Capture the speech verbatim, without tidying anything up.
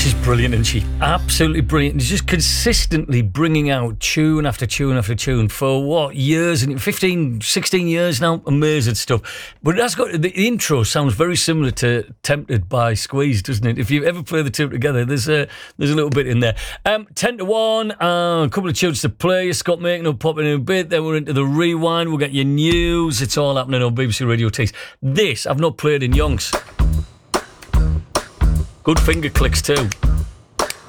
She's brilliant, isn't she? Absolutely brilliant. She's just consistently bringing out tune after tune after tune for what, years? And fifteen, sixteen years now. Amazing stuff. But that's got, the intro sounds very similar to Tempted by Squeeze, doesn't it? If you ever play the two together, there's a, there's a little bit in there. Um, ten to one, uh, a couple of tunes to play. Scott Making will pop in a bit. Then we're into the rewind. We'll get your news. It's all happening on B B C Radio Tees. This I've not played in yonks. Good finger clicks too.